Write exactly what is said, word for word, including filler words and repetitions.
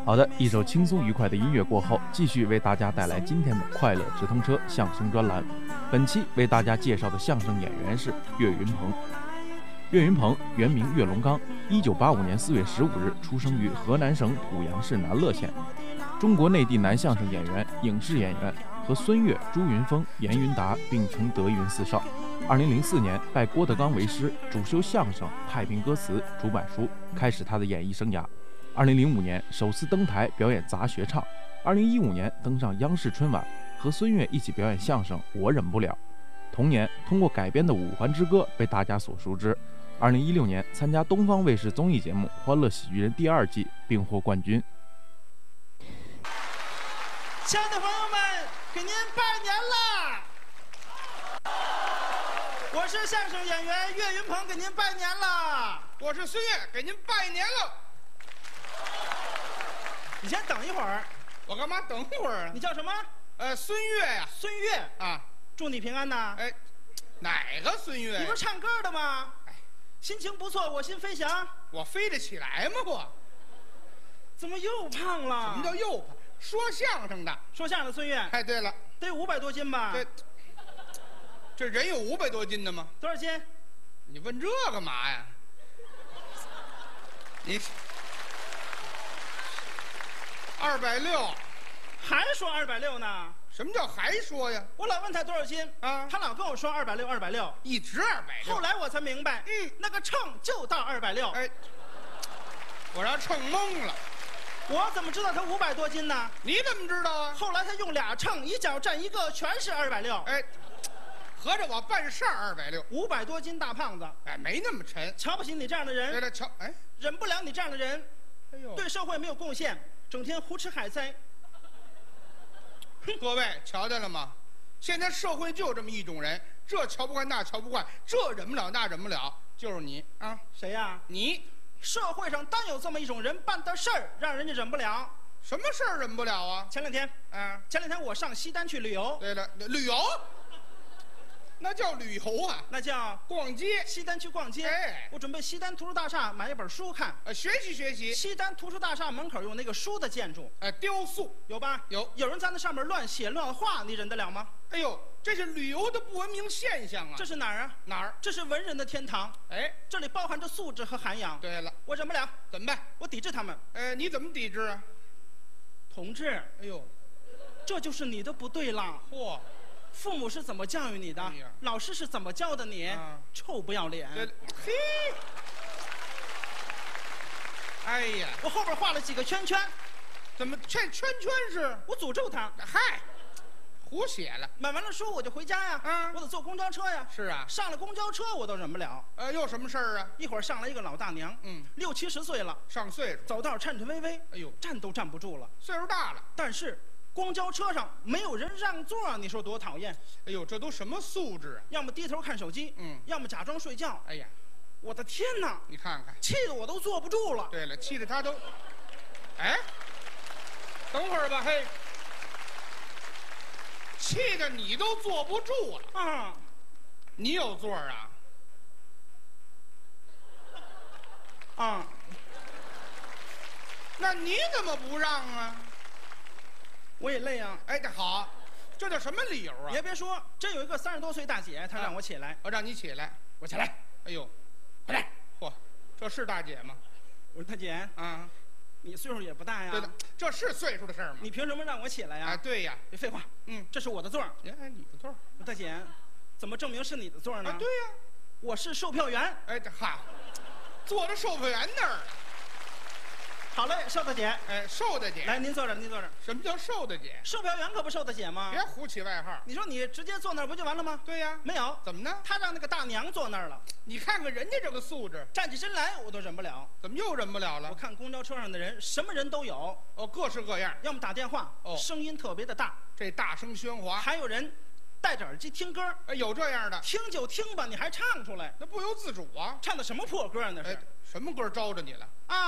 好的，一首轻松愉快的音乐过后，继续为大家带来今天的快乐直通车相声专栏。本期为大家介绍的相声演员是岳云鹏。岳云鹏原名岳龙刚，一九八五年四月十五日出生于河南省濮阳市南乐县，中国内地男相声演员、影视演员，和孙越、朱云峰、严云达并称德云四少。二零零四年拜郭德纲为师，主修相声、太平歌词，出版书，开始他的演艺生涯。二零零五年首次登台表演杂学唱，二零一五年登上央视春晚，和孙越一起表演相声《我忍不了》。同年通过改编的《五环之歌》被大家所熟知。二零一六年参加东方卫视综艺节目《欢乐喜剧人》第二季，并获冠军。 亲爱的朋友们，给您拜年啦！我是相声演员岳云鹏，给您拜年啦！ 我是孙越，给您拜年了。 你先等一会儿。 我干嘛等会儿啊？ 你叫什么？ 呃，孙越呀。 孙越啊， 祝你平安呐。 哎，哪个孙越？ 你不是唱歌的吗？哎，心情不错，我心飞翔。 我飞得起来吗？我怎么又胖了？ 什么叫又胖？说相声的。 说相声的孙越。 哎，对了， 得有五百多斤吧？ 这这人有五百多斤的吗？ 多少斤？ 你问这干嘛呀？你二百六， 还说二百六呢？ 什么叫还说呀？ 我老问他多少斤啊， 他老跟我说二百六，二百六， 一直二百六。 后来我才明白， 嗯， 那个秤就到二百六。 哎，我让秤懵了。 我怎么知道他五百多斤呢？ 你怎么知道啊？ 后来他用俩秤，一脚站一个，全是二百六。 哎，合着我办事儿二百六， 五百多斤大胖子。 哎，没那么沉。 瞧不起你这样的人。 对了，瞧，哎， 忍不了你这样的人。 哎呦， 对社会没有贡献，整天胡吃海塞。 各位瞧见了吗？现在社会就这么一种人，这瞧不惯，那瞧不惯，这忍不了，那忍不了，就是你啊！ 谁呀？ 你。 社会上单有这么一种人，办的事儿让人家忍不了。 什么事儿忍不了啊？ 前两天， 啊， 前两天我上西单去旅游。 对了，旅游，那叫旅游啊， 那叫逛街。 西单去逛街。 哎， 我准备西单图书大厦买一本书看。 呃，学习学习。 西单图书大厦门口有那个书的建筑， 呃，雕塑有吧？ 有。 有人在那上面乱写乱画，你忍得了吗？ 哎呦，这是旅游的不文明现象啊！ 这是哪儿啊？ 哪儿？ 这是文人的天堂。 哎， 这里包含着素质和涵养。 对了， 我忍不了， 怎么办？ 我抵制他们。 呃，你怎么抵制啊？ 同志， 哎呦， 这就是你的不对了。 嚯！ 父母是怎么教育你的？ 哎呀， 老师是怎么教的你？ 啊， 臭不要脸！ 对，嘿，哎呀， 我后边画了几个圈圈， 怎么这圈圈是？ 我诅咒他。 嗨，胡写了。 买完了书我就回家呀， 嗯， 我得坐公交车呀。 是啊， 上了公交车我都忍不了。 呃，又什么事儿啊？ 一会儿上来一个老大娘， 嗯， 六七十岁了， 上岁数， 走道颤颤巍巍， 哎呦， 站都站不住了， 岁数大了。 但是公交车上没有人让座，你说多讨厌？ 哎呦，这都什么素质啊？ 要么低头看手机， 嗯， 要么假装睡觉。 哎呀， 我的天哪！ 你看看， 气得我都坐不住了。 对了，气得他都……哎，等会儿吧，嘿，气得你都坐不住了啊！ 你有座啊？ 啊， 那你怎么不让啊？ 我也累啊。 哎，这好，这叫什么理由啊？ 你还别说，真有一个三十多岁大姐，她让我起来， 我让你起来， 我起来。 哎呦，快点！嚯，这是大姐吗？ 我说大姐啊， 你岁数也不大呀。 对的，这是岁数的事儿吗？ 你凭什么让我起来呀？ 啊，对呀。 别废话， 嗯， 这是我的座儿。 哎，你的座儿。 大姐，怎么证明是你的座儿呢？ 啊，对呀， 我是售票员。 哎，这哈，坐着售票员那儿。 好嘞，瘦大姐。 哎，瘦大姐。 来，您坐这儿，您坐这儿。 什么叫瘦大姐？ 售票员可不瘦大姐吗？ 别胡起外号。 你说你直接坐那儿不就完了吗？ 对呀。 没有。 怎么呢？ 他让那个大娘坐那儿了。 你看看人家这个素质， 站起身来我都忍不了。 怎么又忍不了了？ 我看公交车上的人，什么人都有。 哦，各式各样。 要么打电话， 哦， 声音特别的大， 这大声喧哗。 还有人戴着耳机听歌。 哎，有这样的。 听就听吧，你还唱出来， 那不由自主啊。 唱的什么破歌啊？那是。 哎，什么歌招着你了？ 啊。